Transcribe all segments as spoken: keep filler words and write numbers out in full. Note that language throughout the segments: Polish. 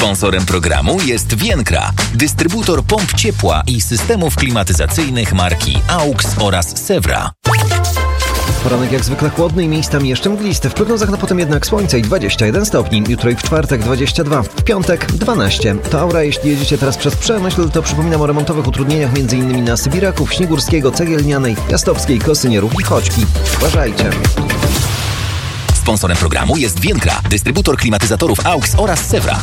Sponsorem programu jest Vienkra, dystrybutor pomp ciepła i systemów klimatyzacyjnych marki AUX oraz Sewra. Poranek jak zwykle chłodny i miejscami jeszcze mglisty. W prognozach na potem jednak słońce i dwadzieścia jeden stopni. Jutro i w czwartek dwadzieścia dwa. W piątek dwanaście. To Aura. Jeśli jedziecie teraz przez Przemyśl, to przypominam o remontowych utrudnieniach m.in. na Sybiraków, Śnigórskiego, Cegielnianej, Jastowskiej, Kosynierów i Choćki. Uważajcie. Sponsorem programu jest Vienkra, dystrybutor klimatyzatorów AUX oraz Sewra.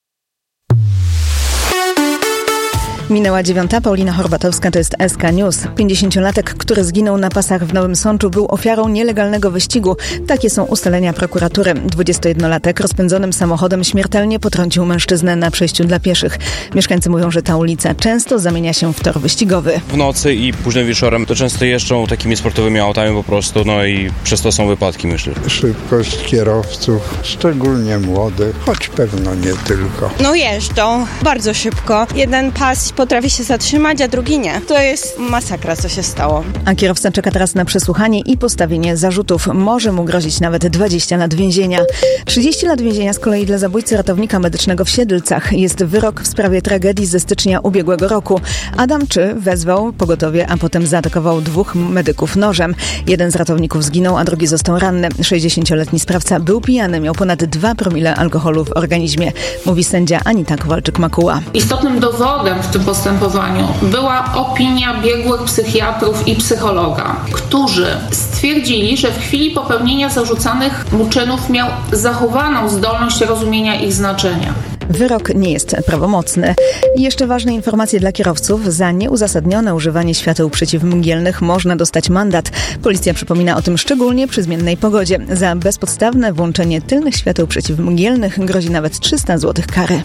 Minęła dziewiąta. Paulina Horbatowska, to jest S K News. pięćdziesięciolatek, który zginął na pasach w Nowym Sączu, był ofiarą nielegalnego wyścigu. Takie są ustalenia prokuratury. dwudziestojednolatek rozpędzonym samochodem śmiertelnie potrącił mężczyznę na przejściu dla pieszych. Mieszkańcy mówią, że ta ulica często zamienia się w tor wyścigowy. W nocy i późnym wieczorem to często jeżdżą takimi sportowymi autami po prostu, no i przez to są wypadki, myślę. Szybkość kierowców, szczególnie młodych, choć pewno nie tylko. No jeżdżą bardzo szybko. Jeden pas potrafi się zatrzymać, a drugi nie. To jest masakra, co się stało. A kierowca czeka teraz na przesłuchanie i postawienie zarzutów. Może mu grozić nawet dwadzieścia lat więzienia. trzydzieści lat więzienia z kolei dla zabójcy ratownika medycznego w Siedlcach. Jest wyrok w sprawie tragedii ze stycznia ubiegłego roku. Adam Czy wezwał pogotowie, a potem zaatakował dwóch medyków nożem. Jeden z ratowników zginął, a drugi został ranny. sześćdziesięcioletni sprawca był pijany, miał ponad dwa promile alkoholu w organizmie. Mówi sędzia Anita Kowalczyk-Makuła. Istotnym dowodem w tym postępowaniu była opinia biegłych psychiatrów i psychologa, którzy stwierdzili, że w chwili popełnienia zarzucanych mu czynów miał zachowaną zdolność rozumienia ich znaczenia. Wyrok nie jest prawomocny. I jeszcze ważne informacje dla kierowców. Za nieuzasadnione używanie świateł przeciwmgielnych można dostać mandat. Policja przypomina o tym szczególnie przy zmiennej pogodzie. Za bezpodstawne włączenie tylnych świateł przeciwmgielnych grozi nawet trzysta złotych kary.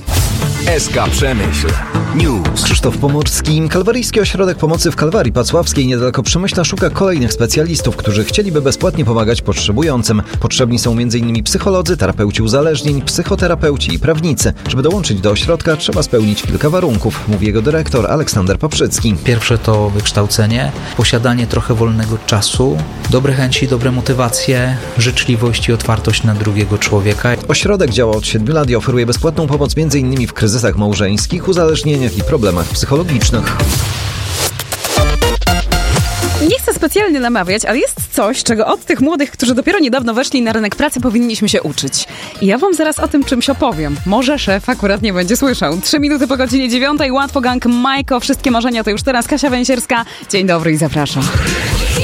S K Przemyśl News. Krzysztof Pomorski. Kalwaryjski Ośrodek Pomocy w Kalwarii Pacławskiej niedaleko Przemyśla szuka kolejnych specjalistów, którzy chcieliby bezpłatnie pomagać potrzebującym. Potrzebni są m.in. psycholodzy, terapeuci uzależnień, psychoterapeuci i prawnicy. Żeby dołączyć do ośrodka, trzeba spełnić kilka warunków, mówi jego dyrektor Aleksander Paprzycki. Pierwsze to wykształcenie, posiadanie trochę wolnego czasu, dobre chęci, dobre motywacje, życzliwość i otwartość na drugiego człowieka. Ośrodek działa od siedmiu lat i oferuje bezpłatną pomoc m.in. w kryzysach małżeńskich, uzależnieniach i problemach psychologicznych. Nie chcę specjalnie namawiać, ale jest coś, czego od tych młodych, którzy dopiero niedawno weszli na rynek pracy, powinniśmy się uczyć. I ja wam zaraz o tym czymś opowiem. Może szef akurat nie będzie słyszał. Trzy minuty po godzinie dziewiątej. Łatwo gang Majko. Wszystkie marzenia to już teraz. Kasia Węsierska. Dzień dobry i zapraszam.